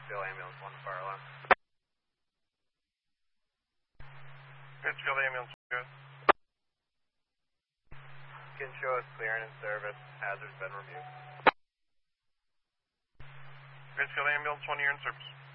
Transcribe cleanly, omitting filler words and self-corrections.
Pittsfield ambulance 1 fire alarm. Pittsfield ambulance, good. Can show us clear and in service. Hazard's been reviewed. Pittsfield ambulance 1, you're in service.